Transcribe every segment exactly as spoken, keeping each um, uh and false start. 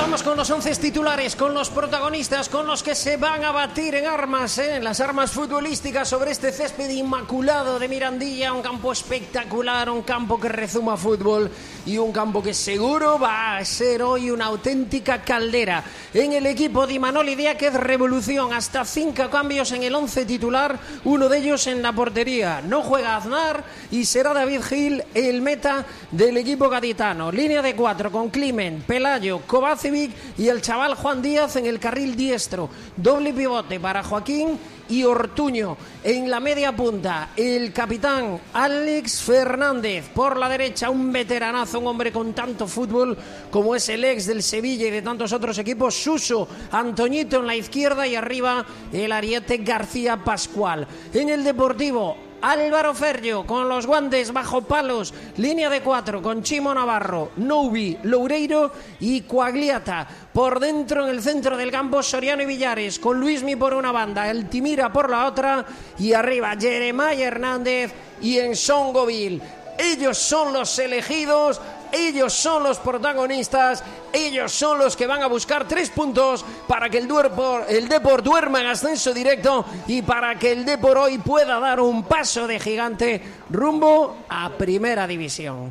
Vamos con los once titulares, con los protagonistas, con los que se van a batir en armas, ¿eh? las armas futbolísticas sobre este césped inmaculado de Mirandilla, un campo espectacular, un campo que rezuma fútbol y un campo que seguro va a ser hoy una auténtica caldera. En el equipo de Imanol Idiáquez, revolución, hasta cinco cambios en el once titular, uno de ellos en la portería. No juega Aznar y será David Gil el meta del equipo gaditano. Línea de cuatro con Climent, Pelayo, Kovacevic y el chaval Juan Díaz en el carril diestro. Doble pivote para Joaquín y Ortuño. En la media punta, el capitán Alex Fernández. Por la derecha, un veteranazo, un hombre con tanto fútbol como es el ex del Sevilla y de tantos otros equipos, Suso. Antoñito en la izquierda y arriba el ariete García Pascual. En el Deportivo, Álvaro Ferrio con los guantes bajo palos, línea de cuatro con Chimo Navarro, Noubi, Loureiro y Coagliata. Por dentro, en el centro del campo, Soriano y Villares, con Luismi por una banda, el Timira por la otra, y arriba Jeremiah Hernández y Ensongoville. Ellos son los elegidos, ellos son los protagonistas, ellos son los que van a buscar tres puntos para que el, Duerpo, el Depor duerma en ascenso directo y para que el Depor hoy pueda dar un paso de gigante rumbo a Primera División.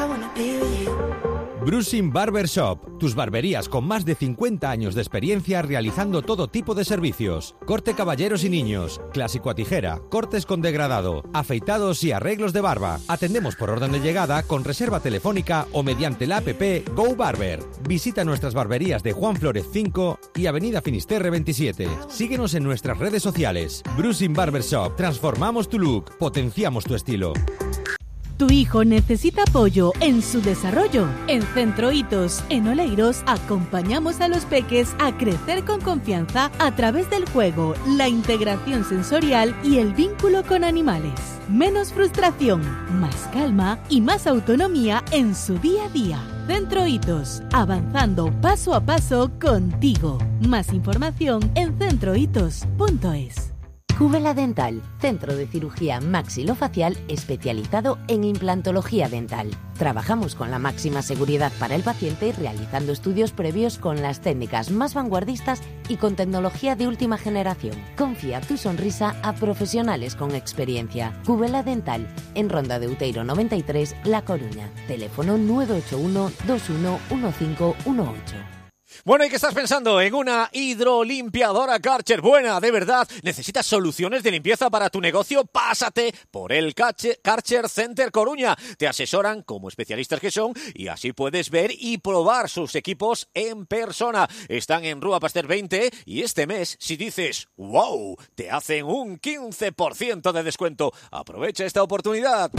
Brusin Barber Shop, tus barberías con más de cincuenta años de experiencia realizando todo tipo de servicios. Corte caballeros y niños, clásico a tijera, cortes con degradado, afeitados y arreglos de barba. Atendemos por orden de llegada con reserva telefónica o mediante la app Go Barber. Visita nuestras barberías de Juan Flórez cinco y Avenida Finisterre veintisiete. Síguenos en nuestras redes sociales. Brusin Barber Shop, transformamos tu look, potenciamos tu estilo. Tu hijo necesita apoyo en su desarrollo. En Centro Hitos, en Oleiros, acompañamos a los peques a crecer con confianza a través del juego, la integración sensorial y el vínculo con animales. Menos frustración, más calma y más autonomía en su día a día. Centro Hitos, avanzando paso a paso contigo. Más información en centro hitos punto es. Cúbela Dental, centro de cirugía maxilofacial especializado en implantología dental. Trabajamos con la máxima seguridad para el paciente realizando estudios previos con las técnicas más vanguardistas y con tecnología de última generación. Confía tu sonrisa a profesionales con experiencia. Cúbela Dental, en Ronda de Outeiro noventa y tres, La Coruña. Teléfono nueve ocho uno, dos uno uno cinco uno ocho. Bueno, ¿y qué estás pensando? ¿En una hidrolimpiadora Karcher buena, de verdad? ¿Necesitas soluciones de limpieza para tu negocio? Pásate por el Karcher Center Coruña. Te asesoran como especialistas que son y así puedes ver y probar sus equipos en persona. Están en Rúa Pasteur veinte y este mes, si dices ¡wow!, te hacen un quince por ciento de descuento. Aprovecha esta oportunidad.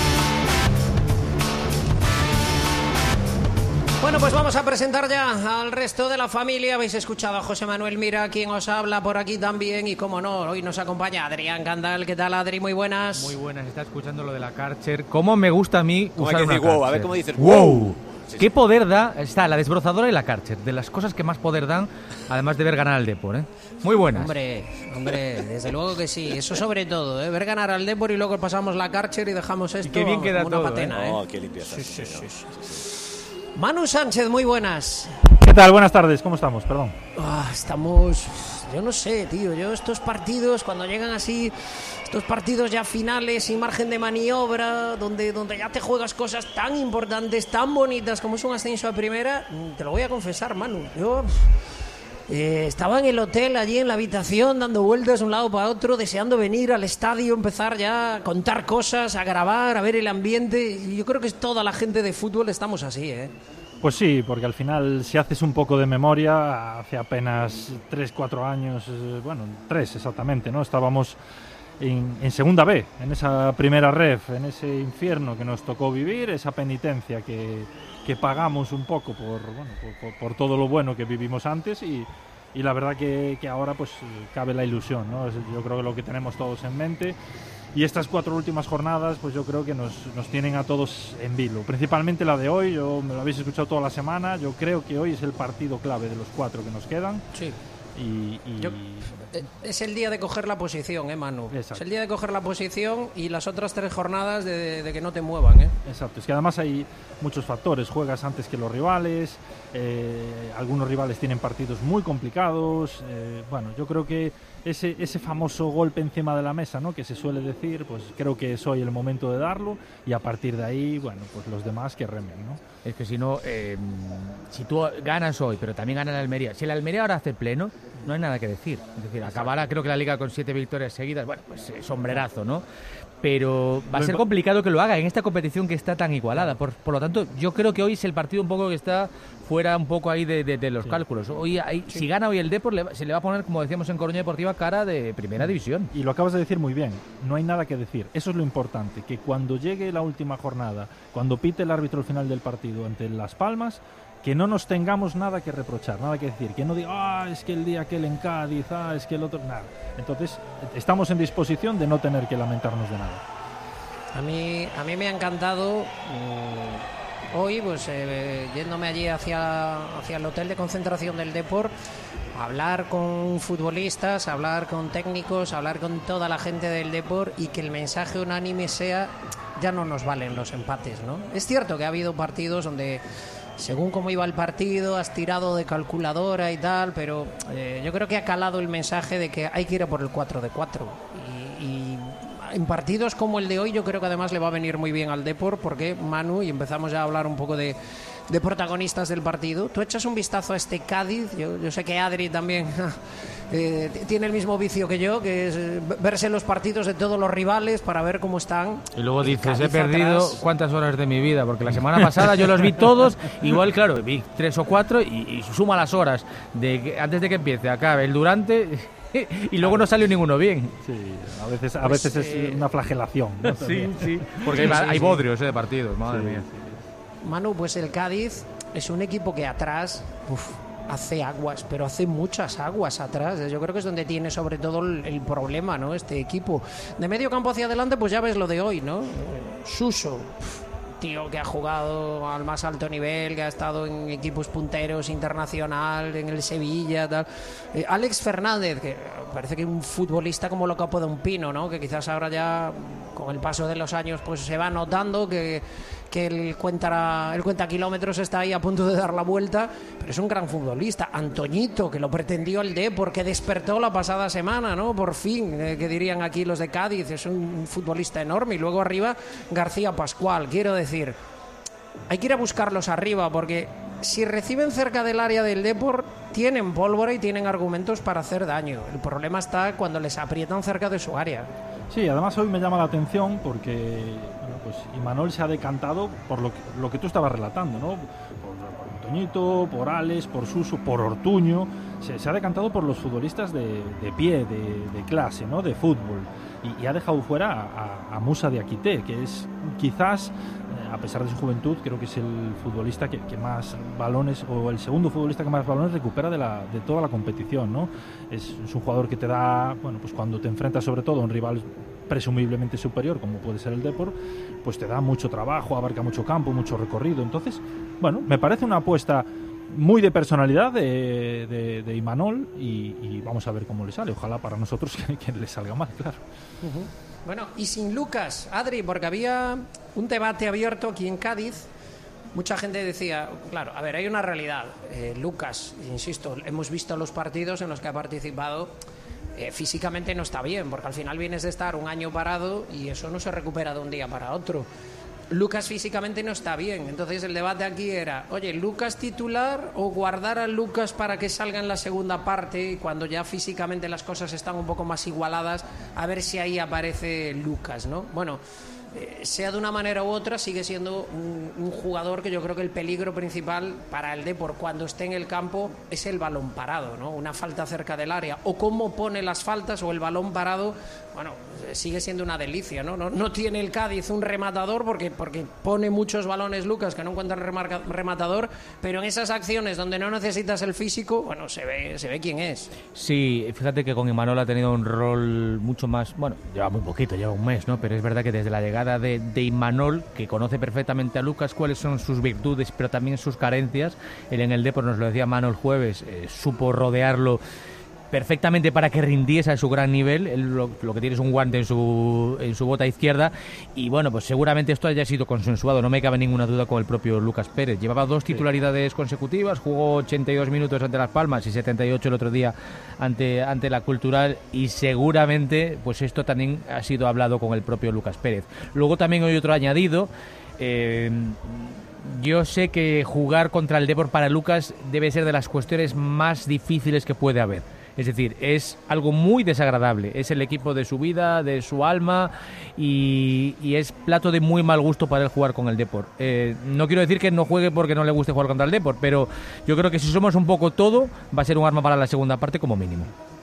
Bueno, pues vamos a presentar ya al resto de la familia. Habéis escuchado a José Manuel Mira, quien os habla por aquí también. Y como no, hoy nos acompaña Adrián Candal. ¿Qué tal, Adri? Muy buenas. Muy buenas, está escuchando lo de la Karcher. ¿Cómo me gusta a mí ¿Cómo usar hay que una decir wow? Karcher? A ver cómo dices wow. wow. Sí, ¿Qué sí. poder da? Está la desbrozadora y la Karcher. De las cosas que más poder dan, además de ver ganar al Depor, ¿eh? Muy buenas. Hombre, hombre, desde luego que sí. Eso sobre todo, ¿eh? Ver ganar al Depor y luego pasamos la Karcher y dejamos esto y qué bien queda como una todo, patena, ¿eh? Oh, qué limpieza. Sí, sí, sí, sí, sí. Manu Sánchez, muy buenas. ¿Qué tal? Buenas tardes, ¿cómo estamos? Perdón. Oh, estamos... Yo no sé, tío. Yo estos partidos, cuando llegan así, estos partidos ya finales, sin margen de maniobra, donde, donde ya te juegas cosas tan importantes, tan bonitas como es un ascenso a primera, te lo voy a confesar, Manu. Yo... Eh, estaba en el hotel, allí en la habitación, dando vueltas de un lado para otro, deseando venir al estadio, empezar ya a contar cosas, a grabar, a ver el ambiente. Y yo creo que toda la gente de fútbol estamos así, ¿eh? Pues sí, porque al final, si haces un poco de memoria, hace apenas tres, cuatro años, bueno, tres exactamente, ¿no? Estábamos en, en segunda B, en esa primera ref, en ese infierno que nos tocó vivir, esa penitencia que... que pagamos un poco por, bueno, por, por, por todo lo bueno que vivimos antes y, y la verdad que, que ahora pues cabe la ilusión, ¿no? Yo creo que lo que tenemos todos en mente y estas cuatro últimas jornadas pues yo creo que nos, nos tienen a todos en vilo, principalmente la de hoy. Yo me lo habéis escuchado toda la semana, yo creo que hoy es el partido clave de los cuatro que nos quedan. Sí. Y, y... Yo, es el día de coger la posición, ¿eh, Manu? Exacto. Es el día de coger la posición y las otras tres jornadas de, de que no te muevan, ¿eh? Exacto, es que además hay muchos factores. Juegas antes que los rivales, eh, algunos rivales tienen partidos muy complicados. Eh, bueno, yo creo que ese, ese famoso golpe encima de la mesa, ¿no?, que se suele decir, pues creo que es hoy el momento de darlo y a partir de ahí, bueno, pues los demás que remen, ¿no? Es que si no, eh, si tú ganas hoy, pero también gana el Almería, si el Almería ahora hace pleno, no hay nada que decir. Es decir, acabará creo que la Liga con siete victorias seguidas, bueno, pues eh, sombrerazo, ¿no? Pero va a ser complicado que lo haga en esta competición que está tan igualada. Por, por lo tanto, yo creo que hoy es el partido un poco que está fuera un poco ahí de, de, de los sí. cálculos. Hoy hay, sí. Si gana hoy el Depor, le, se le va a poner, como decíamos en Coruña Deportiva, cara de primera división. Y lo acabas de decir muy bien, no hay nada que decir. Eso es lo importante, que cuando llegue la última jornada, cuando pite el árbitro al final del partido ante Las Palmas, que no nos tengamos nada que reprochar, nada que decir, que no diga, ah, es que el día aquel en Cádiz, ah, es que el otro, nada. Entonces, estamos en disposición de no tener que lamentarnos de nada. A mí, a mí me ha encantado mmm, hoy, pues eh, yéndome allí hacia, hacia el hotel de concentración del Depor, hablar con futbolistas, hablar con técnicos, hablar con toda la gente del Depor y que el mensaje unánime sea, ya no nos valen los empates, ¿no? Es cierto que ha habido partidos donde, según cómo iba el partido, has tirado de calculadora y tal, pero eh, yo creo que ha calado el mensaje de que hay que ir a por el cuatro de cuatro. Y, y en partidos como el de hoy, yo creo que además le va a venir muy bien al Depor, porque Manu, y empezamos ya a hablar un poco de, de protagonistas del partido, tú echas un vistazo a este Cádiz, yo, yo sé que Adri también eh, tiene el mismo vicio que yo, que es verse los partidos de todos los rivales para ver cómo están. Y luego dices, Cádiz he perdido atrás. ¿Cuántas horas de mi vida? Porque la semana pasada yo los vi todos, igual claro, vi tres o cuatro y, y suma las horas de que, antes de que empiece, acabe el durante... y luego no salió ninguno bien. Sí, a veces, a veces pues, es eh... una flagelación, ¿no? Sí, sí. Porque sí, hay, sí, hay bodrios eh, de partidos, madre sí, mía. Sí. Manu, pues el Cádiz es un equipo que atrás uf, hace aguas, pero hace muchas aguas atrás. Yo creo que es donde tiene sobre todo el, el problema, ¿no? Este equipo. De medio campo hacia adelante, pues ya ves lo de hoy, ¿no? Suso, uf, tío que ha jugado al más alto nivel, que ha estado en equipos punteros internacional, en el Sevilla, tal. Eh, Alex Fernández, que parece que un futbolista como lo capo de un pino, ¿no? Que quizás ahora ya, con el paso de los años, pues se va notando que, que el cuenta, el cuenta kilómetros está ahí a punto de dar la vuelta, pero es un gran futbolista. Antoñito, que lo pretendió el Depor, que despertó la pasada semana, ¿no? Por fin, eh, que dirían aquí los de Cádiz, es un futbolista enorme. Y luego arriba, García Pascual. Quiero decir, hay que ir a buscarlos arriba, porque si reciben cerca del área del Depor, tienen pólvora y tienen argumentos para hacer daño. El problema está cuando les aprietan cerca de su área. Sí, además hoy me llama la atención porque bueno, pues Imanol se ha decantado por lo que, lo que tú estabas relatando, ¿no? Por, por Antoñito, por Alex, por Suso, por Ortuño. Se, se ha decantado por los futbolistas de, de pie, de, de clase, ¿no? De fútbol. Y, y ha dejado fuera a, a Musa Diakité, que es quizás, a pesar de su juventud, creo que es el futbolista que, que más balones, o el segundo futbolista que más balones recupera de, la, de toda la competición, ¿no? Es, es un jugador que te da, bueno, pues cuando te enfrentas sobre todo a un rival presumiblemente superior, como puede ser el Depor, pues te da mucho trabajo, abarca mucho campo, mucho recorrido. Entonces, bueno, me parece una apuesta muy de personalidad de, de, de Imanol y, y vamos a ver cómo le sale. Ojalá para nosotros que, que le salga mal, claro. Uh-huh. Bueno, y sin Lucas, Adri, porque había un debate abierto aquí en Cádiz. Mucha gente decía, claro, a ver, hay una realidad. Eh, Lucas, insisto, hemos visto los partidos en los que ha participado, eh, físicamente no está bien, porque al final vienes de estar un año parado y eso no se recupera de un día para otro. Lucas físicamente no está bien, entonces el debate aquí era, oye, ¿Lucas titular o guardar a Lucas para que salga en la segunda parte cuando ya físicamente las cosas están un poco más igualadas, a ver si ahí aparece Lucas, ¿no? Bueno, eh, sea de una manera u otra, sigue siendo un, un jugador que yo creo que el peligro principal para el Depor cuando esté en el campo es el balón parado, ¿no? Una falta cerca del área, o cómo pone las faltas o el balón parado, bueno, sigue siendo una delicia, ¿no? No, no tiene el Cádiz un rematador porque, porque pone muchos balones Lucas que no encuentran remarca, rematador, pero en esas acciones donde no necesitas el físico, bueno, se ve, se ve quién es. Sí, fíjate que con Imanol ha tenido un rol mucho más, bueno, lleva muy poquito, lleva un mes, ¿no? Pero es verdad que desde la llegada de, de Imanol, que conoce perfectamente a Lucas cuáles son sus virtudes, pero también sus carencias, él en el Depor, nos lo decía Manu el jueves, eh, supo rodearlo perfectamente para que rindiese a su gran nivel. Él lo, lo que tiene es un guante en su, en su bota izquierda y bueno, pues seguramente esto haya sido consensuado, no me cabe ninguna duda con el propio Lucas Pérez. Llevaba dos titularidades consecutivas, jugó ochenta y dos minutos ante Las Palmas y setenta y ocho el otro día ante, ante la Cultural y seguramente pues esto también ha sido hablado con el propio Lucas Pérez. Luego también hay otro añadido. eh, Yo sé que jugar contra el Depor para Lucas debe ser de las cuestiones más difíciles que puede haber. Es decir, es algo muy desagradable. Es el equipo de su vida, de su alma y, y es plato de muy mal gusto para él jugar con el Depor. Eh, no quiero decir que no juegue porque no le guste jugar contra el Depor, pero yo creo que si somos un poco todo, va a ser un arma para la segunda parte como mínimo.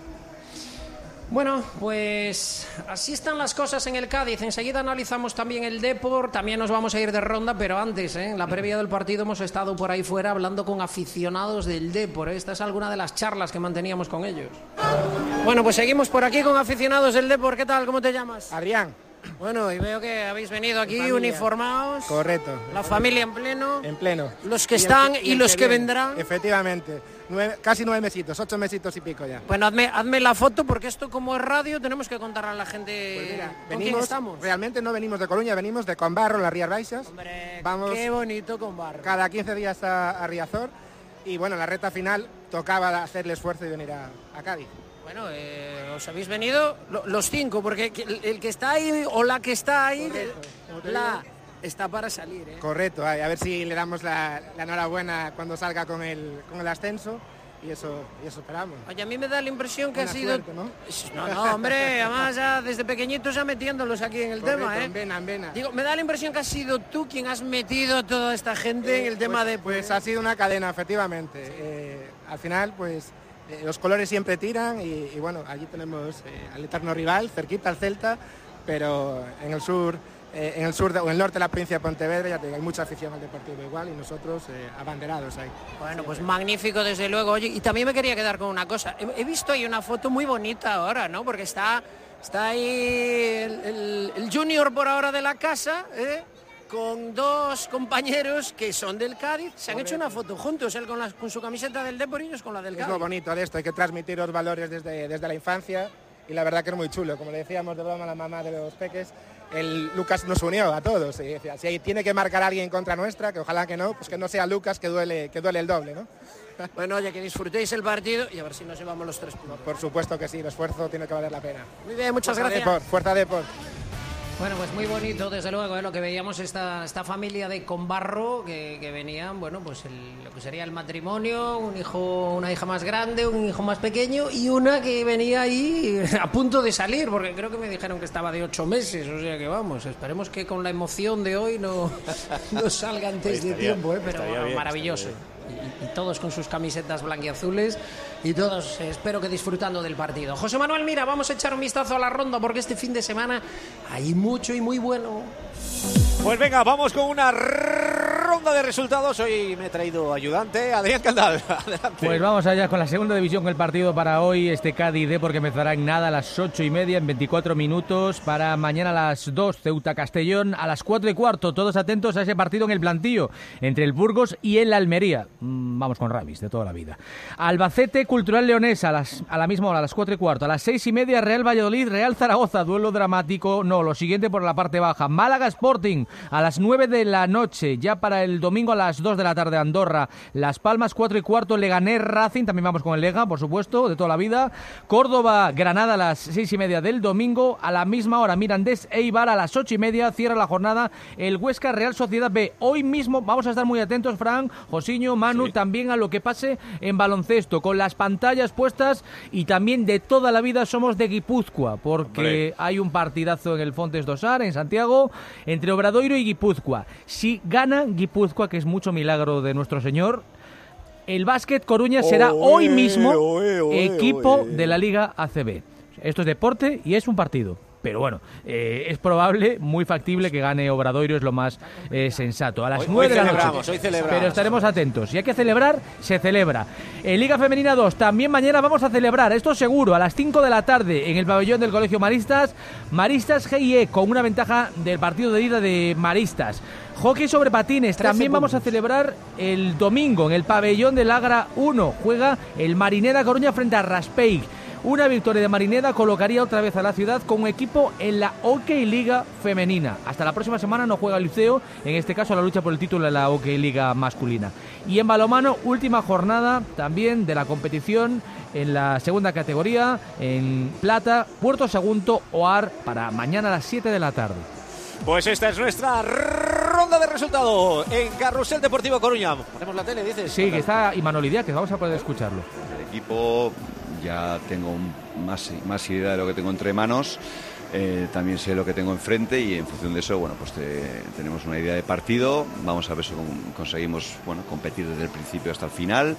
Bueno, pues así están las cosas en el Cádiz. Enseguida analizamos también el Depor, también nos vamos a ir de ronda, pero antes, ¿eh? en la previa del partido hemos estado por ahí fuera hablando con aficionados del Depor. ¿eh? Esta es alguna de las charlas que manteníamos con ellos. Bueno, pues seguimos por aquí con aficionados del Depor. ¿Qué tal? ¿Cómo te llamas? Adrián. Bueno, y veo que habéis venido aquí uniformados. Correcto. La familia en pleno. En pleno. Los que están y, el, y, y los que, que vendrán. Efectivamente. Nueve, casi nueve mesitos, ocho mesitos y pico ya. Bueno, hazme, hazme la foto porque esto como es radio tenemos que contarle a la gente pues mira, con venimos, quién estamos. Realmente no venimos de Coruña, venimos de Conbarro, las Rías Baixas. Hombre, Vamos qué bonito Conbarro. Cada quince días a, a Riazor y bueno, la recta final tocaba hacer el esfuerzo y venir a, a Cádiz. Bueno, eh, os habéis venido lo, los cinco, porque el, el que está ahí o la que está ahí, Correcto, la está para salir. ¿eh? Correcto, a ver si le damos la, la enhorabuena cuando salga con el, con el ascenso y eso, y eso esperamos. Oye, a mí me da la impresión que Buena ha sido... Suerte, ¿no? no, no, hombre, además ya desde pequeñitos ya metiéndolos aquí en el Correcto, tema, ¿eh? En vena, en vena. Digo, me da la impresión que has sido tú quien has metido a toda esta gente eh, en el tema pues, de... Pues ha sido una cadena, efectivamente. Sí. Eh, al final, pues... Eh, los colores siempre tiran y, y bueno, allí tenemos eh, al eterno rival, cerquita al Celta, pero en el sur, eh, en el sur de, o en el norte de la provincia de Pontevedra ya te digo, hay mucha afición al Deportivo igual y nosotros eh, abanderados ahí. Bueno, pues magnífico desde luego. Oye, y también me quería quedar con una cosa. He, he visto ahí una foto muy bonita ahora, ¿no? Porque está, está ahí el, el, el junior por ahora de la casa, ¿eh? Con dos compañeros que son del Cádiz, se han hecho una foto juntos, él con, la, con su camiseta del Depor y ellos con la del Cádiz. Es lo bonito de esto, hay que transmitir los valores desde, desde la infancia y la verdad que es muy chulo, como le decíamos de broma a la mamá de los peques, el Lucas nos unió a todos, y decía, si tiene que marcar a alguien contra nuestra, que ojalá que no, pues que no sea Lucas, que duele, que duele el doble, ¿no? Bueno, oye, que disfrutéis el partido y a ver si nos llevamos los tres puntos. Por supuesto que sí, el esfuerzo tiene que valer la pena. Muy bien, muchas Fuerza gracias. Depor, fuerza Depor. Bueno, pues muy bonito, desde luego, ¿eh? Lo que veíamos esta, esta familia de Conbarro, que, que venían, bueno, pues el, lo que sería el matrimonio, un hijo, una hija más grande, un hijo más pequeño y una que venía ahí a punto de salir, porque creo que me dijeron que estaba de ocho meses, o sea que vamos, esperemos que con la emoción de hoy no, no salga antes de tiempo, ¿eh? Pero bueno, bien, maravilloso. Y, y todos con sus camisetas blanquiazules y todos eh, espero que disfrutando del partido. José Manuel, mira, vamos a echar un vistazo a la ronda porque este fin de semana hay mucho y muy bueno. Pues venga, vamos con una ronda de resultados. Hoy me he traído ayudante, Adrián Candal. Adelante. Pues vamos allá con la segunda división, el partido para hoy, este Cádiz Depor que empezará en nada a las ocho y media, en veinticuatro minutos. Para mañana a las dos, Ceuta Castellón, a las cuatro y cuarto. Todos atentos a ese partido en el plantillo, entre el Burgos y el Almería. Mm, vamos con Ramis, de toda la vida. Albacete Cultural Leonesa, a, las, a la misma hora, a las cuatro y cuarto. A las seis y media, Real Valladolid, Real Zaragoza, duelo dramático. No, lo siguiente por la parte baja. Málaga Sporting, a las nueve de la noche. Ya para el domingo a las dos de la tarde, Andorra, Las Palmas, cuatro y cuarto, Leganés Racing, también vamos con el Lega, por supuesto, de toda la vida. Córdoba, Granada a las seis y media del domingo. A la misma hora, Mirandés Eibar a las ocho y media, cierra la jornada el Huesca Real Sociedad B. Hoy mismo vamos a estar muy atentos, Fran, Josiño, Manu, sí, también a lo que pase en baloncesto, con las pantallas puestas y también de toda la vida somos de Guipúzcoa, porque Hombre. hay un partidazo en el Fontes Dosar, en Santiago, entre Obradoiro y Guipúzcoa. Si gana Guipúzcoa, que es mucho milagro de nuestro Señor, el Básquet Coruña será oe, hoy mismo oe, oe, equipo oe. de la Liga A C B. Esto es deporte y es un partido. Pero bueno, eh, es probable, muy factible que gane Obradoiro, es lo más eh, sensato. A las nueve de la noche. Hoy celebramos. Pero estaremos atentos. Si hay que celebrar, se celebra. En Liga Femenina dos, también mañana vamos a celebrar, esto seguro, a las cinco de la tarde, en el pabellón del Colegio Maristas. Maristas G I E, con una ventaja del partido de ida de Maristas. Hockey sobre patines, también vamos a celebrar el domingo en el pabellón del Agra uno. Juega el Marinera Coruña frente a Raspeig. Una victoria de Marineda colocaría otra vez a la ciudad con un equipo en la Hockey Liga femenina. Hasta la próxima semana no juega el Liceo, en este caso la lucha por el título de la Hockey Liga masculina. Y en balonmano, última jornada también de la competición en la segunda categoría, en plata, Puerto Sagunto, O A R, para mañana a las siete de la tarde. Pues esta es nuestra ronda de resultados en Carrusel Deportivo Coruña. ¿Ponemos la tele, dices? Sí, que está Imanol Idiáquez, vamos a poder escucharlo. El equipo, ya tengo más, más idea de lo que tengo entre manos, eh, también sé lo que tengo enfrente y en función de eso, bueno, pues te, tenemos una idea de partido, vamos a ver si conseguimos, bueno, competir desde el principio hasta el final.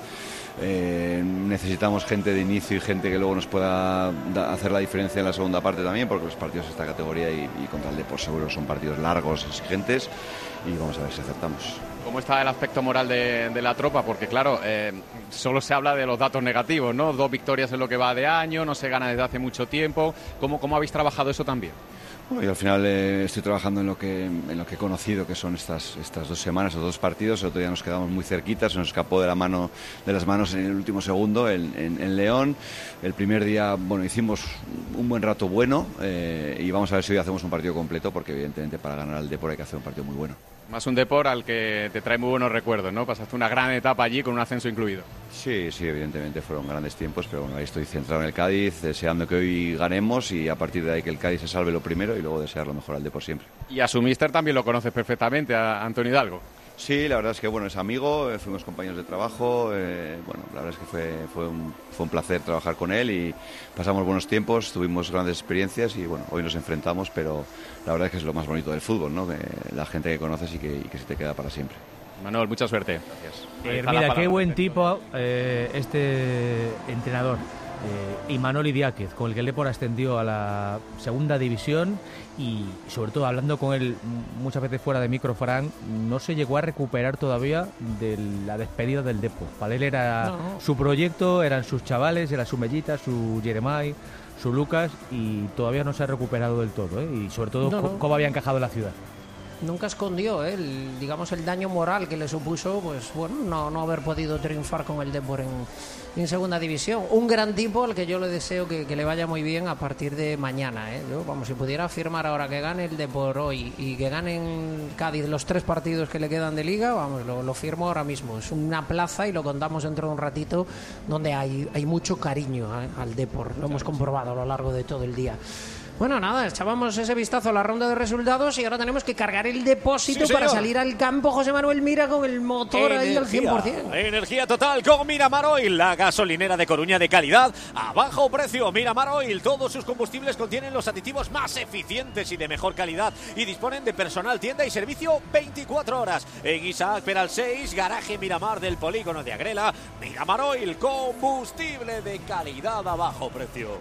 Eh, necesitamos gente de inicio y gente que luego nos pueda da, hacer la diferencia en la segunda parte también, porque los partidos de esta categoría y, y contra el Depor seguro son partidos largos, exigentes, y vamos a ver si acertamos. ¿Cómo está el aspecto moral de, de la tropa? Porque claro, eh, solo se habla de los datos negativos, ¿no? Dos victorias en lo que va de año, no se gana desde hace mucho tiempo. ¿Cómo, cómo habéis trabajado eso también? Bueno, yo al final eh, estoy trabajando en lo que en lo que he conocido, que son estas estas dos semanas o dos partidos. El otro día nos quedamos muy cerquitas, se nos escapó de la mano de las manos en el último segundo en, en, en León. El primer día, bueno, hicimos un buen rato bueno eh, y vamos a ver si hoy hacemos un partido completo, porque evidentemente para ganar al Depor hay que hacer un partido muy bueno. Más un Depor al que te trae muy buenos recuerdos, ¿no? Pasaste una gran etapa allí con un ascenso incluido. Sí, sí, evidentemente fueron grandes tiempos, pero bueno, ahí estoy centrado en el Cádiz, deseando que hoy ganemos y a partir de ahí que el Cádiz se salve lo primero y luego desear lo mejor al Depor siempre. Y a su míster también lo conoces perfectamente, a Antonio Hidalgo. Sí, la verdad es que bueno, es amigo, eh, fuimos compañeros de trabajo, eh, bueno, la verdad es que fue, fue, un, fue un placer trabajar con él y pasamos buenos tiempos, tuvimos grandes experiencias y bueno, hoy nos enfrentamos, pero la verdad es que es lo más bonito del fútbol, ¿no? Que la gente que conoces y que, y que se te queda para siempre. Manuel, mucha suerte. Gracias. Eh, mira, qué buen tipo eh, este entrenador, eh, Imanol Idiáquez, con el que el Depor ascendió a la segunda división y sobre todo hablando con él muchas veces fuera de micro, Fran, no se llegó a recuperar todavía de la despedida del Depor. Para él era no. su proyecto, eran sus chavales, era su Mellita, su Jeremai, su Lucas y todavía no se ha recuperado del todo, ¿eh? Y sobre todo no, no. cómo había encajado en la ciudad. Nunca escondió ¿eh? el, digamos, el daño moral que le supuso, pues bueno, no, no haber podido triunfar con el Depor en, en segunda división. Un gran tipo al que yo le deseo que, que le vaya muy bien a partir de mañana. ¿eh? Yo, vamos, si pudiera afirmar ahora que gane el Depor hoy y que gane en Cádiz los tres partidos que le quedan de liga, vamos, lo, lo firmo ahora mismo. Es una plaza y lo contamos dentro de un ratito donde hay, hay mucho cariño ¿eh? al Depor. Lo hemos comprobado a lo largo de todo el día. Bueno, nada, echábamos ese vistazo a la ronda de resultados y ahora tenemos que cargar el depósito sí, para salir al campo. José Manuel Mira con el motor energía, ahí al cien por ciento. Energía total con Miramar Oil, la gasolinera de Coruña de calidad a bajo precio. Miramar Oil, todos sus combustibles contienen los aditivos más eficientes y de mejor calidad y disponen de personal, tienda y servicio veinticuatro horas. En Isaac Peral seis, garaje Miramar del polígono de Agrela. Miramar Oil, combustible de calidad a bajo precio.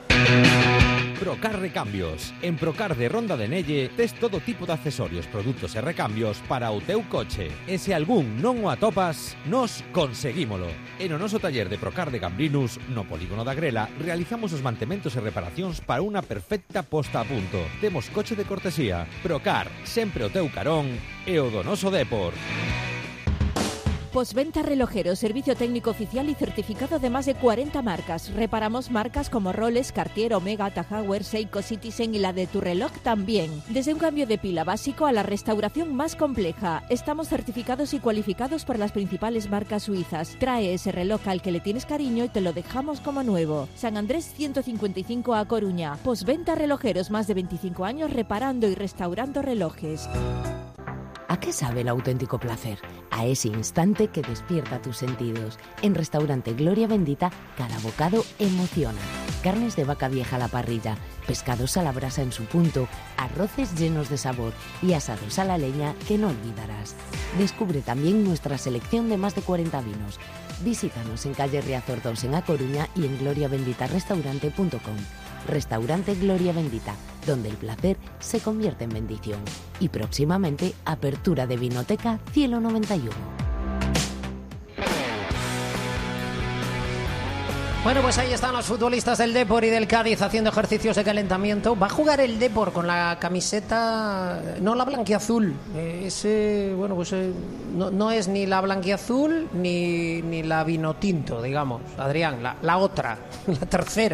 Procar Recambios. En Procar de Ronda de Nelle tes todo tipo de accesorios, produtos e recambios para o teu coche. E se algún non o atopas, nos conseguímolo. En o noso taller de Procar de Gambrinus, no polígono da Grela, realizamos os mantementos e reparacións para unha perfecta posta a punto. Temos coche de cortesía. Procar, sempre o teu carón e o do noso Depor. Postventa Relojero, servicio técnico oficial y certificado de más de cuarenta marcas. Reparamos marcas como Rolex, Cartier, Omega, Tahauer, Seiko, Citizen y la de tu reloj también. Desde un cambio de pila básico a la restauración más compleja. Estamos certificados y cualificados por las principales marcas suizas. Trae ese reloj al que le tienes cariño y te lo dejamos como nuevo. San Andrés ciento cincuenta y cinco a Coruña. Postventa Relojeros, más de veinticinco años reparando y restaurando relojes. ¿A qué sabe el auténtico placer? A ese instante que despierta tus sentidos. En Restaurante Gloria Bendita, cada bocado emociona. Carnes de vaca vieja a la parrilla, pescados a la brasa en su punto, arroces llenos de sabor y asados a la leña que no olvidarás. Descubre también nuestra selección de más de cuarenta vinos. Visítanos en calle Riazor dos en A Coruña y en gloria bendita restaurante punto com. Restaurante Gloria Bendita, donde el placer se convierte en bendición. Y próximamente, apertura de Vinoteca Cielo noventa y uno. Bueno, pues ahí están los futbolistas del Depor y del Cádiz haciendo ejercicios de calentamiento. Va a jugar el Depor con la camiseta, no la blanquiazul. Eh, ese, bueno, pues eh, no, no es ni la blanquiazul ni, ni la vinotinto, digamos. Adrián, la, la otra, la tercera.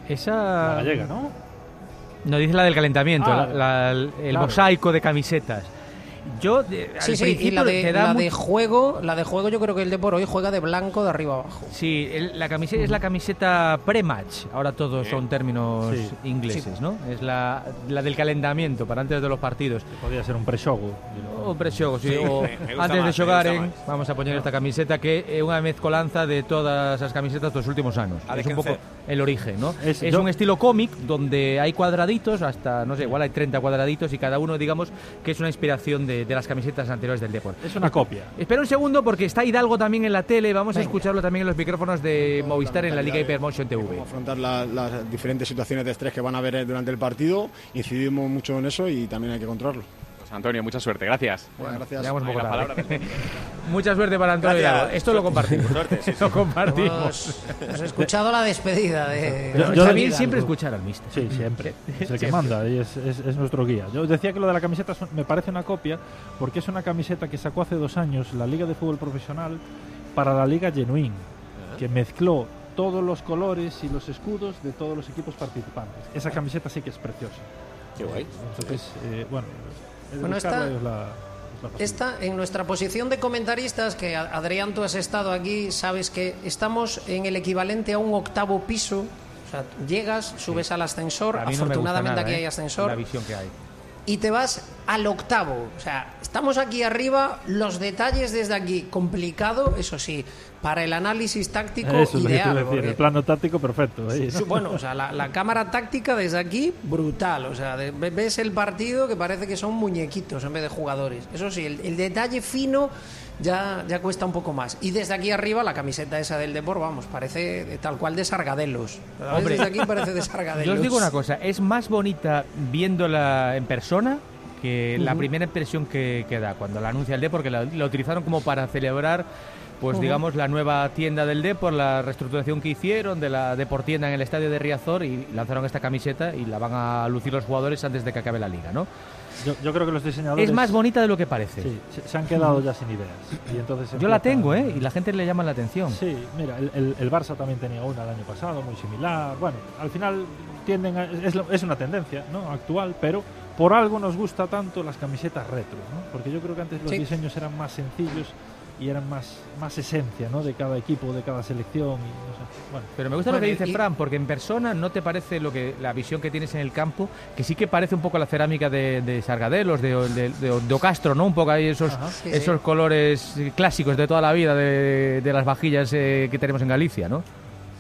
Esa... La gallega, ¿no? No, dice la del calentamiento, Ah, la, la, el claro. mosaico de camisetas. Yo, de, Sí, al sí, y principio la de, te da la mu- de juego, la de juego yo creo que el Depor hoy juega de blanco de arriba abajo. Sí, el- la camiseta es la camiseta pre-match. Ahora todos son términos Sí. ingleses, Sí. ¿no? Es la, la del calentamiento para antes de los partidos. Podría ser un pre-xogo. O pre-xogo, sí. Sí, o me- me gusta antes de más, me xogar, gusta en, más. vamos a poner esta camiseta que é unha mezcolanza de todas as camisetas dos últimos anos. A de Es un poco Kencer. el origen, ¿no? Es- Es, yo- un estilo cómic donde hay cuadraditos, hasta, no sé, igual hay treinta cuadraditos y cada uno, digamos, que es una inspiración de, de las camisetas anteriores del Depor. Es una copia. Espera un segundo porque está Hidalgo también en la tele. Vamos a escucharlo también en los micrófonos de Movistar en la Liga Hypermotion T V. Cómo afrontar la- las diferentes situaciones de estrés que van a haber durante el partido, incidimos mucho en eso y también hay que controlarlo. Pues Antonio, mucha suerte, gracias. Bueno, gracias. Llegamos un poco La tarde. palabra Mucha suerte para Antonio Gracias. Hidalgo. Esto lo compartimos. Suerte, sí, sí. Lo compartimos. Hemos, hemos escuchado la despedida de... Yo- de yo- Está Hidalgo. bien siempre escuchar al mister. Sí, siempre. Es el que Siempre. manda y es, es- es nuestro guía. Yo decía que lo de la camiseta son- me parece una copia porque es una camiseta que sacó hace dos años la Liga de Fútbol Profesional para la Liga Genuine, que mezcló todos los colores y los escudos de todos los equipos participantes. Esa camiseta sí que es preciosa. Qué guay. Entonces, eh, bueno, el Bueno, buscarla esta- es la- es la facilidad. Esta, en nuestra posición de comentaristas, que a- Adrián, tú has estado aquí, sabes que estamos en el equivalente a un octavo piso. O sea, llegas, subes al ascensor, A mí no me gusta afortunadamente nada, aquí ¿eh? hay ascensor, La visión que hay. y te vas al octavo. O sea, estamos aquí arriba, los detalles desde aquí, complicado, eso sí, para el análisis táctico Eso es lo que te iba a ideal. decir, porque- el plano táctico perfecto. ahí, ¿no? Sí, bueno, o sea, la, la cámara táctica desde aquí, brutal. O sea, de- ve- ves el partido que parece que son muñequitos en vez de jugadores. Eso sí, el, el detalle fino ya, ya cuesta un poco más. Y desde aquí arriba, la camiseta esa del Depor, vamos, parece de- tal cual de Sargadelos. La ves Hombre, desde aquí parece de Sargadelos. Yo os digo una cosa, es más bonita viéndola en persona que la Ujú. primera impresión que, que da cuando la anuncia el Depor, porque la, la utilizaron como para celebrar, pues Ujú. digamos, la nueva tienda del Depor, la reestructuración que hicieron de la Deportienda en el estadio de Riazor, y lanzaron esta camiseta y la van a lucir los jugadores antes de que acabe la liga, ¿no? Yo, yo creo que los diseñadores Es más bonita de lo que parece. sí, se, se han quedado ya sin ideas. Y entonces Yo la empiezan- tengo, ¿eh? Y la gente le llama la atención. Sí, mira, el, el- el Barça también tenía una el año pasado, muy similar. Bueno, al final tienden a- es, lo- es una tendencia, ¿no? Actual, pero por algo nos gusta tanto las camisetas retro, ¿no? Porque yo creo que antes los Sí. diseños eran más sencillos y eran más, más esencia, ¿no? De cada equipo, de cada selección. Y, no sé, bueno. Pero me gusta Bueno, lo que dice y- Fran, porque en persona no te parece lo que la visión que tienes en el campo, que sí que parece un poco la cerámica de, de Sargadelos, de, de, de, de Ocastro, ¿no? Un poco ahí esos, Ajá. Sí, esos sí. colores clásicos de toda la vida de, de las vajillas eh, que tenemos en Galicia, ¿no?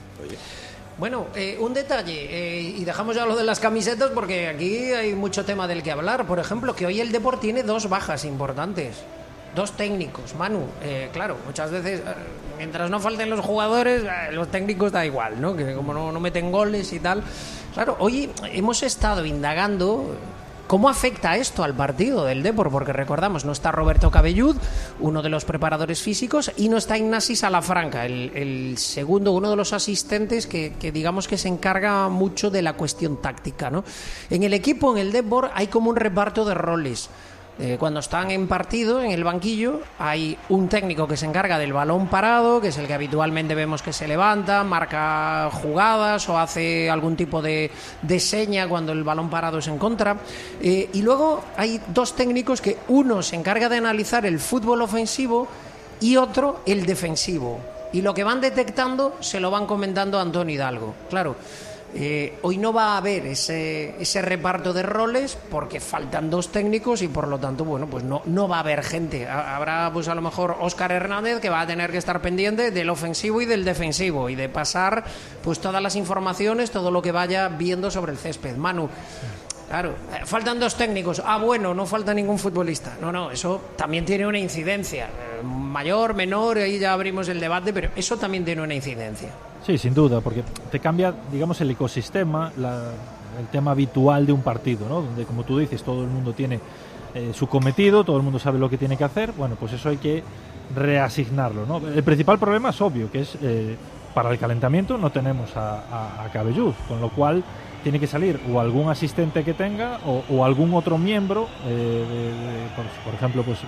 Bueno, eh, un detalle, eh, y dejamos ya lo de las camisetas porque aquí hay mucho tema del que hablar. Por ejemplo, que hoy el Depor tiene dos bajas importantes. Dos técnicos, Manu. Eh, claro, muchas veces, eh, mientras no falten los jugadores, eh, los técnicos da igual, ¿no? Que como no, no meten goles y tal. Claro, hoy hemos estado indagando cómo afecta esto al partido del Depor, porque recordamos, no está Roberto Cabellud, uno de los preparadores físicos, y no está Ignasi Salafranca, el, el segundo, uno de los asistentes que, que digamos que se encarga mucho de la cuestión táctica, ¿no? En el equipo, en el Depor, hay como un reparto de roles. Eh, cuando están en partido, en el banquillo, hay un técnico que se encarga del balón parado, que es el que habitualmente vemos que se levanta, marca jugadas o hace algún tipo de, de seña cuando el balón parado es en contra. Eh, y luego hay dos técnicos que uno se encarga de analizar el fútbol ofensivo y otro el defensivo. Y lo que van detectando se lo van comentando a Antonio Hidalgo. Claro. Eh, hoy no va a haber ese, ese reparto de roles porque faltan dos técnicos y por lo tanto, bueno, pues no, no va a haber gente. Ha- Habrá pues a lo mejor Óscar Hernández que va a tener que estar pendiente del ofensivo y del defensivo y de pasar pues todas las informaciones, todo lo que vaya viendo sobre el césped. Manu, claro, eh, faltan dos técnicos. Ah, bueno, no falta ningún futbolista. No, no, eso también tiene una incidencia. Eh, mayor, menor, ahí ya abrimos el debate, pero eso también tiene una incidencia. Sí, sin duda, porque te cambia, digamos, el ecosistema, la- el tema habitual de un partido, ¿no? Donde, como tú dices, todo el mundo tiene eh, su cometido, todo el mundo sabe lo que tiene que hacer. Bueno, pues eso hay que reasignarlo, ¿no? El principal problema es obvio, que es eh, para el calentamiento no tenemos a, a, a Cabellud, con lo cual tiene que salir o algún asistente que tenga o, o algún otro miembro, eh, de- de- por, por ejemplo, pues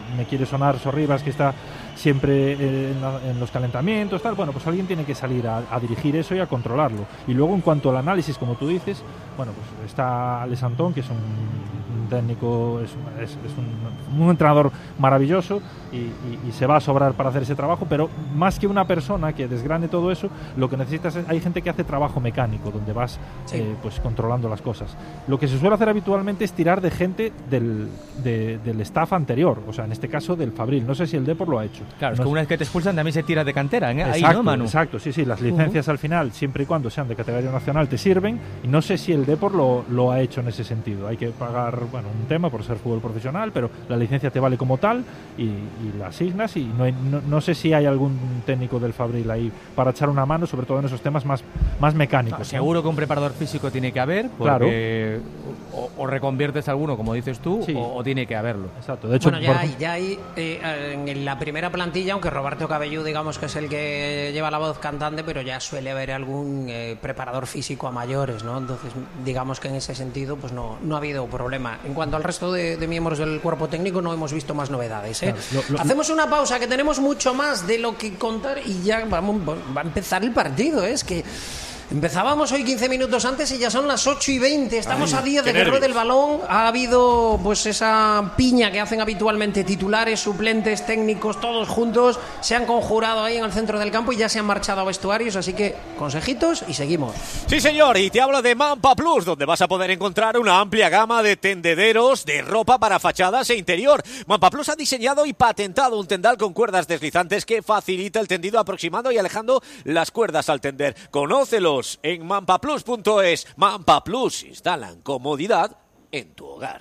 me quiere sonar Sorribas, que está siempre eh, en, la, en los calentamientos, tal. Bueno, pues alguien tiene que salir a, a dirigir eso y a controlarlo. Y luego, en cuanto al análisis, como tú dices, bueno, pues está Alex Antón, que es un, un técnico, es, es, es un, un entrenador maravilloso y, y, y se va a sobrar para hacer ese trabajo, pero más que una persona que desgrane todo eso, lo que necesitas es, hay gente que hace trabajo mecánico, donde vas sí. eh, pues controlando las cosas. Lo que se suele hacer habitualmente es tirar de gente del, de, del staff anterior, o sea, en este caso del Fabril. No sé si el Depor lo ha hecho. Claro, no es que sé. Una vez que te expulsan también se tira de cantera, ¿eh? Ahí, Exacto, ¿no, Manu? Exacto, sí, sí, las licencias uh-huh. al final, siempre y cuando sean de categoría nacional, te sirven, y no sé si el Depor lo, lo ha hecho en ese sentido. Hay que pagar, bueno, un tema por ser fútbol profesional, pero la licencia te vale como tal y, y la asignas, y no, hay, no, no sé si hay algún técnico del Fabril ahí para echar una mano, sobre todo en esos temas más, más mecánicos. No, seguro que un preparador físico tiene que haber, porque claro. o, o reconviertes a alguno, como dices tú, sí. o, o tiene que haberlo. Exacto. De hecho, bueno, ya hay, ya hay eh, en la primera plantilla, aunque Roberto Cabellú, digamos que es el que lleva la voz cantante, pero ya suele haber algún eh, preparador físico a mayores, ¿no? Entonces, digamos que en ese sentido, pues no, no ha habido problema. En cuanto al resto de, de miembros del cuerpo técnico, no hemos visto más novedades, ¿eh? Claro, lo, lo, Hacemos una pausa, que tenemos mucho más de lo que contar y ya vamos, va a empezar el partido, ¿eh? Es que empezábamos hoy quince minutos antes y ya son las ocho y veinte. Estamos Ay, a diez de que ruede el balón. Ha habido pues esa piña que hacen habitualmente titulares, suplentes, técnicos, todos juntos. Se han conjurado ahí en el centro del campo y ya se han marchado a vestuarios. Así que consejitos y seguimos. Sí, señor, y te hablo de Mampa Plus, donde vas a poder encontrar una amplia gama de tendederos de ropa para fachadas e interior. Mampa Plus ha diseñado y patentado un tendal con cuerdas deslizantes que facilita el tendido aproximando y alejando las cuerdas al tender. Conócelo en mampaplus punto es. Mampa Plus, instalan comodidad en tu hogar.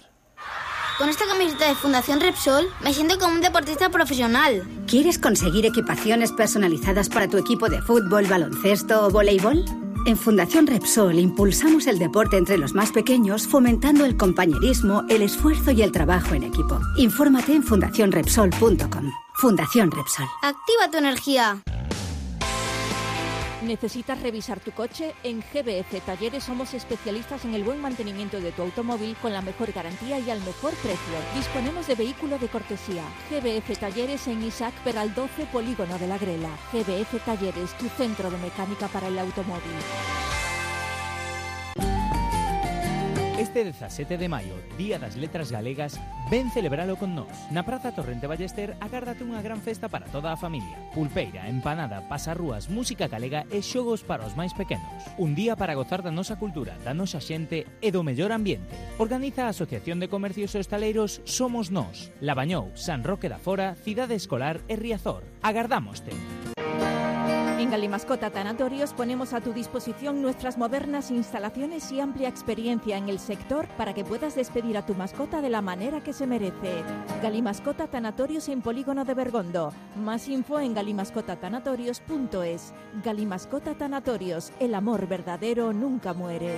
Con esta camiseta de Fundación Repsol me siento como un deportista profesional. ¿Quieres conseguir equipaciones personalizadas para tu equipo de fútbol, baloncesto o voleibol? En Fundación Repsol impulsamos el deporte entre los más pequeños, fomentando el compañerismo, el esfuerzo y el trabajo en equipo. Infórmate en fundación repsol punto com. Fundación Repsol. Activa tu energía. ¿Necesitas revisar tu coche? En G B F Talleres somos especialistas en el buen mantenimiento de tu automóvil con la mejor garantía y al mejor precio. Disponemos de vehículo de cortesía. G B F Talleres en Isaac Peral doce, Polígono de la Grela. G B F Talleres, tu centro de mecánica para el automóvil. Este dezasete de maio, Día das Letras Galegas, ven celebralo con nós. Na Praza Torrente Ballester agárdate unha gran festa para toda a familia. Pulpeira, empanada, pasarrúas, música galega e xogos para os máis pequenos. Un día para gozar da nosa cultura, da nosa xente e do mellor ambiente. Organiza a Asociación de Comercios e Hostaleiros Somos Nós, Labañou, San Roque da Fora, Cidade Escolar e Riazor. Agardámoste. En Galimascota Tanatorios ponemos a tu disposición nuestras modernas instalaciones y amplia experiencia en el sector para que puedas despedir a tu mascota de la manera que se merece. Galimascota Tanatorios en Polígono de Bergondo. Más info en galimascota tanatorios punto es. Galimascota Tanatorios, el amor verdadero nunca muere.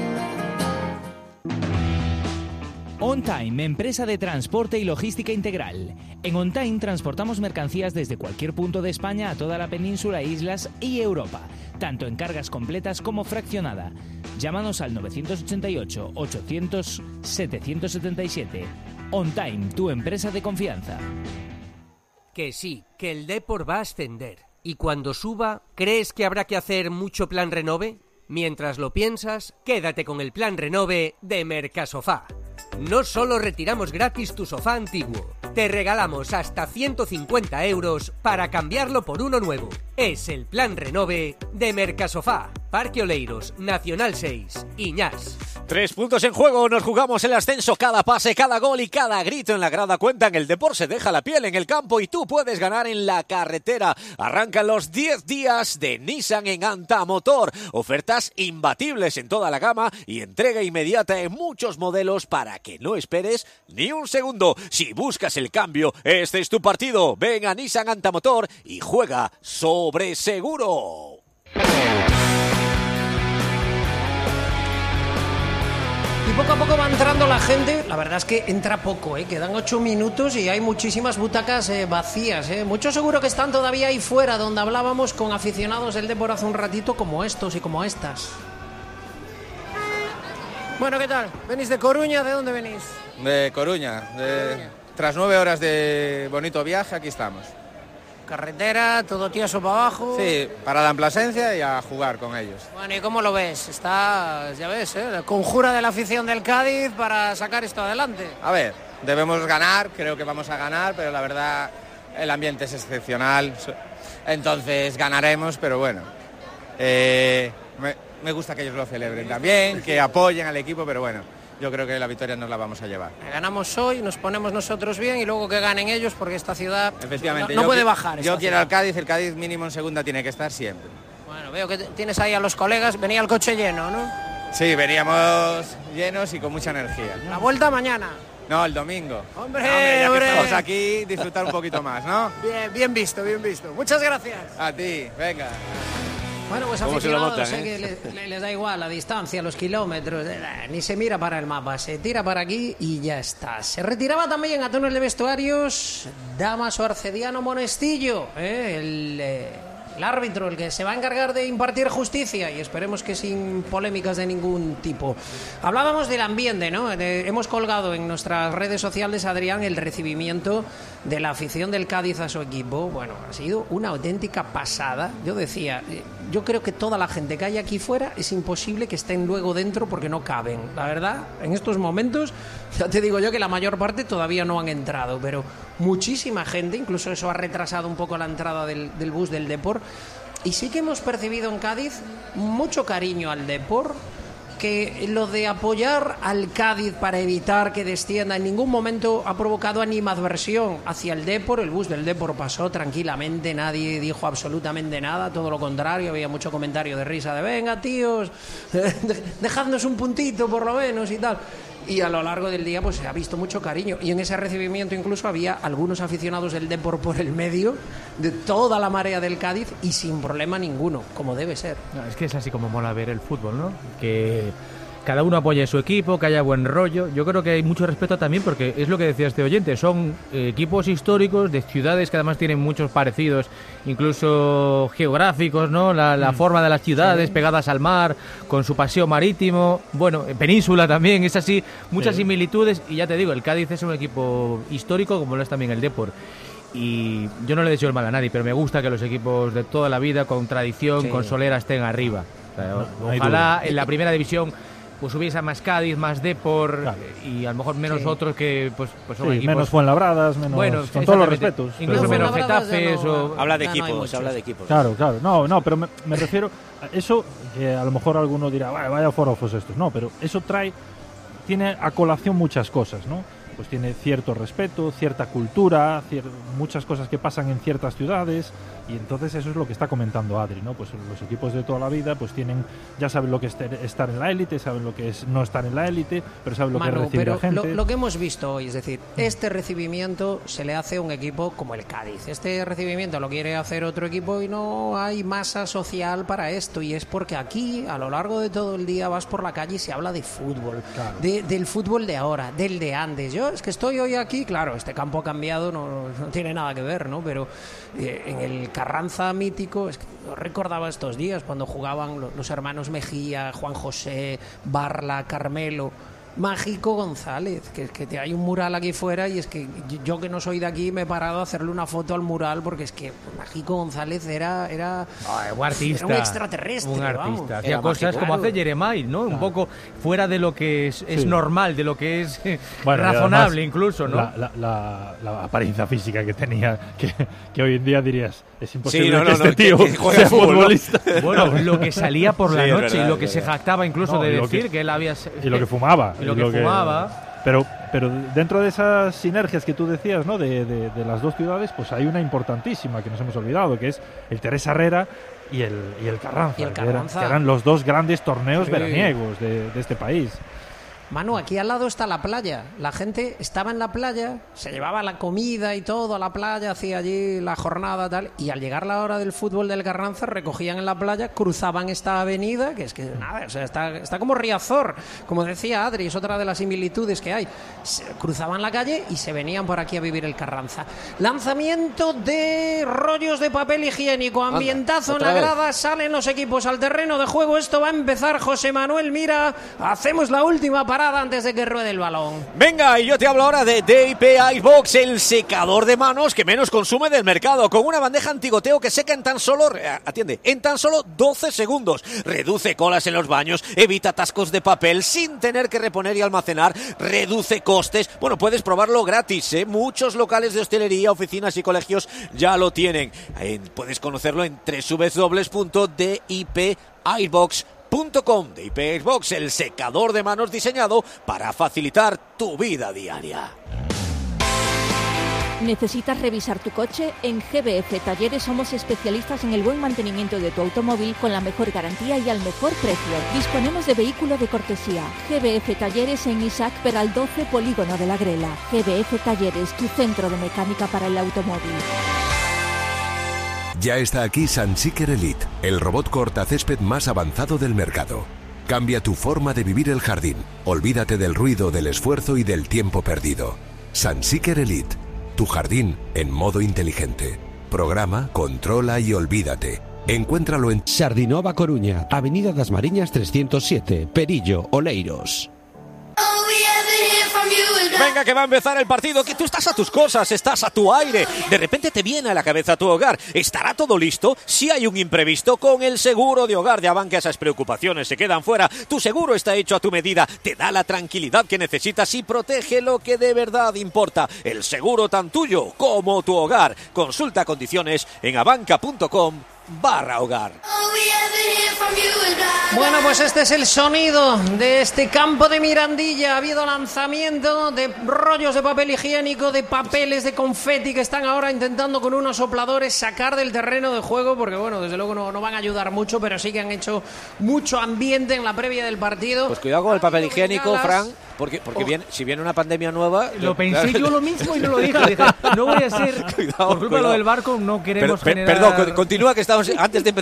On Time, empresa de transporte y logística integral. En On Time transportamos mercancías desde cualquier punto de España a toda la península, islas y Europa, tanto en cargas completas como fraccionada. Llámanos al nueve ocho ocho, ochocientos, setecientos setenta y siete. On Time, tu empresa de confianza. Que sí, que el Depor va a ascender. Y cuando suba, ¿crees que habrá que hacer mucho plan renove? Mientras lo piensas, quédate con el plan renove de Mercasofá. No solo retiramos gratis tu sofá antiguo, te regalamos hasta ciento cincuenta euros para cambiarlo por uno nuevo. Es el plan renove de Mercasofá. Parque Oleiros, Nacional seis, Iñás. Tres puntos en juego, nos jugamos el ascenso. Cada pase, cada gol y cada grito en la grada cuentan. El Depor se deja la piel en el campo y tú puedes ganar en la carretera. Arrancan los diez días de Nissan en Antamotor. Ofertas imbatibles en toda la gama y entrega inmediata en muchos modelos para que no esperes ni un segundo. Si buscas el cambio, este es tu partido. Ven a Nissan Antamotor y juega sobre seguro. Y poco a poco va entrando la gente. La verdad es que entra poco, ¿eh? Quedan ocho minutos y hay muchísimas butacas eh, vacías, ¿eh? Muchos seguro que están todavía ahí fuera, donde hablábamos con aficionados del Depor hace un ratito, como estos y como estas. Bueno, ¿qué tal? ¿Venís de Coruña? ¿De dónde venís? De Coruña, de, tras nueve horas de bonito viaje, aquí estamos. Carretera, todo tieso para abajo. Sí, parada en Plasencia y a jugar con ellos. Bueno, ¿y cómo lo ves? Está, ya ves, ¿eh? La conjura de la afición del Cádiz para sacar esto adelante. A ver, debemos ganar, creo que vamos a ganar, pero la verdad el ambiente es excepcional. Entonces ganaremos, pero bueno, eh, me, me gusta que ellos lo celebren también, que apoyen al equipo, pero bueno, yo creo que la victoria nos la vamos a llevar. Ganamos hoy, nos ponemos nosotros bien y luego que ganen ellos, porque esta ciudad Efectivamente, no, no yo, puede bajar. Yo quiero ciudad. al Cádiz, el Cádiz mínimo en segunda tiene que estar siempre. Bueno, veo que tienes ahí a los colegas, venía el coche lleno, ¿no? Sí, veníamos llenos y con mucha energía. La vuelta mañana. No, el domingo. ¡Hombre, no, hombre, ya hombre! que estamos aquí, disfrutar un poquito más, ¿no? Bien, bien visto, bien visto. Muchas gracias. A ti, venga. Bueno, pues ¿Cómo aficionados, se lo montan, sé eh? que les, les da igual la distancia, los kilómetros, eh, ni se mira para el mapa, se tira para aquí y ya está. Se retiraba también a túnel de vestuarios Damaso Arcediano Monestillo, eh, el... Eh, El árbitro, el que se va a encargar de impartir justicia, y esperemos que sin polémicas de ningún tipo. Hablábamos del ambiente, ¿no? De, hemos colgado en nuestras redes sociales, Adrián, el recibimiento de la afición del Cádiz a su equipo. Bueno, ha sido una auténtica pasada. Yo decía, yo creo que toda la gente que hay aquí fuera es imposible que estén luego dentro porque no caben. La verdad, en estos momentos, ya te digo yo que la mayor parte todavía no han entrado, pero muchísima gente, incluso eso ha retrasado un poco la entrada del, del bus del Depor. Y sí que hemos percibido en Cádiz mucho cariño al Depor, que lo de apoyar al Cádiz para evitar que descienda en ningún momento ha provocado animadversión hacia el Depor. El bus del Depor pasó tranquilamente, nadie dijo absolutamente nada, todo lo contrario, había mucho comentario de risa de venga tíos, dejadnos un puntito por lo menos y tal. Y a lo largo del día pues se ha visto mucho cariño, y en ese recibimiento incluso había algunos aficionados del Depor por el medio de toda la marea del Cádiz y sin problema ninguno, como debe ser. No, es que es así como mola ver el fútbol, ¿no? Que cada uno apoye a su equipo, que haya buen rollo. Yo creo que hay mucho respeto también porque es lo que decía este oyente, son eh, equipos históricos de ciudades que además tienen muchos parecidos, incluso geográficos, ¿no? La, la mm. forma de las ciudades, sí, pegadas al mar, con su paseo marítimo, bueno, península también, es así, muchas sí. similitudes, y ya te digo, el Cádiz es un equipo histórico como lo es también el Depor. Y yo no le deseo el mal a nadie, pero me gusta que los equipos de toda la vida, con tradición, sí. con solera, estén arriba. O sea, no, ojalá en la primera división pues hubiese más Cádiz, más Depor, claro, y a lo mejor menos sí. otros que pues, pues son sí, equipos menos Fuenlabradas, menos, bueno, con todos los respetos, incluso pero... menos Getafes no, o... habla de no, equipos, no habla de equipos. Claro, claro, no, no, pero me, me refiero a eso, que a lo mejor alguno dirá, vaya, vaya forofos estos, no, pero eso trae, tiene a colación muchas cosas, ¿no? Pues tiene cierto respeto, cierta cultura, cier- muchas cosas que pasan en ciertas ciudades, y entonces eso es lo que está comentando Adri, ¿no? Pues los equipos de toda la vida pues tienen, ya saben lo que es estar en la élite, saben lo que es no estar en la élite, pero saben lo Manu, que es recibir pero a gente. Lo, lo que hemos visto hoy, es decir, este recibimiento se le hace a un equipo como el Cádiz. Este recibimiento lo quiere hacer otro equipo y no hay masa social para esto, y es porque aquí, a lo largo de todo el día, vas por la calle y se habla de fútbol, claro. de, del fútbol de ahora, del de antes. Yo es que estoy hoy aquí, claro, este campo ha cambiado, no, no tiene nada que ver, ¿no? Pero eh, en el Carranza mítico, es que yo recordaba estos días cuando jugaban los, los hermanos Mejía, Juan José, Barla, Carmelo, Mágico González, que, que te hay un mural aquí fuera, y es que yo que no soy de aquí me he parado a hacerle una foto al mural porque es que Mágico González era era, Ay, un, artista, era un extraterrestre, un artista, hacía cosas mágico, como claro. hace Jeremiah, ¿no? Claro. Un poco fuera de lo que es, es sí. normal, de lo que es bueno, razonable además, incluso, ¿no? La, la, la, la apariencia física que tenía, que, que hoy en día dirías, es imposible sí, no, no, que este no, tío que, que sea fútbol, futbolista. ¿no? Bueno, lo que salía por la sí, noche verdad, y lo que se verdad. jactaba incluso no, de decir que, que él había... Y lo que fumaba. Y lo y que lo fumaba... Que, pero, pero dentro de esas sinergias que tú decías, ¿no? De, de, de las dos ciudades, pues hay una importantísima que nos hemos olvidado, que es el Teresa Herrera y el, y el Carranza, y el Carranza. Que, eran, que eran los dos grandes torneos sí. veraniegos de, de este país. Manu, aquí al lado está la playa. La gente estaba en la playa, se llevaba la comida y todo a la playa, hacía allí la jornada tal, y al llegar la hora del fútbol del Carranza recogían en la playa, cruzaban esta avenida, que es que nada, o sea, está, está como Riazor, como decía Adri, es otra de las similitudes que hay. Se cruzaban la calle y se venían por aquí a vivir el Carranza. Lanzamiento de rollos de papel higiénico, ambientazo Anda, en la grada, vez. Salen los equipos al terreno de juego. Esto va a empezar, José Manuel, mira, hacemos la última parada grada antes de que ruede el balón. Venga, y yo te hablo ahora de D I P Icebox, el secador de manos que menos consume del mercado, con una bandeja antigoteo que seca en tan solo, atiende, en tan solo doce segundos. Reduce colas en los baños, evita atascos de papel sin tener que reponer y almacenar, reduce costes. Bueno, puedes probarlo gratis, ¿eh? Muchos locales de hostelería, oficinas y colegios ya lo tienen. Eh, puedes conocerlo en doble u doble u doble u punto d i p icebox punto com. D I P Icebox, el secador de manos diseñado para facilitar tu vida diaria. ¿Necesitas revisar tu coche? En G B F Talleres somos especialistas en el buen mantenimiento de tu automóvil con la mejor garantía y al mejor precio. Disponemos de vehículo de cortesía. G B F Talleres en Isaac Peral doce, Polígono de la Grela. G B F Talleres, tu centro de mecánica para el automóvil. Ya está aquí Sunseeker Elite, el robot cortacésped más avanzado del mercado. Cambia tu forma de vivir el jardín. Olvídate del ruido, del esfuerzo y del tiempo perdido. Sunseeker Elite, tu jardín en modo inteligente. Programa, controla y olvídate. Encuéntralo en Sardinova Coruña, Avenida das Mariñas trescientos siete, Perillo, Oleiros. Venga, que va a empezar el partido, que tú estás a tus cosas, estás a tu aire. De repente te viene a la cabeza tu hogar. ¿Estará todo listo? Si hay un imprevisto, con el seguro de hogar de Abanca esas preocupaciones se quedan fuera. Tu seguro está hecho a tu medida, te da la tranquilidad que necesitas y protege lo que de verdad importa. El seguro tan tuyo como tu hogar. Consulta condiciones en abanca punto com barra hogar. Bueno, pues este es el sonido de este campo de Mirandilla. Ha habido lanzamiento de rollos de papel higiénico, de papeles, de confeti que están ahora intentando con unos sopladores sacar del terreno de juego, porque bueno, desde luego no, no van a ayudar mucho, pero sí que han hecho mucho ambiente en la previa del partido. Pues cuidado con el papel higiénico, Fran, porque, porque oh. viene, si viene una pandemia nueva... Lo pensé claro. yo lo mismo y no lo dije. dije no voy a ser, cuidado, por culpa cuidado. de lo del barco, no queremos per, per, generar... Perdón, continúa que estamos antes de empezar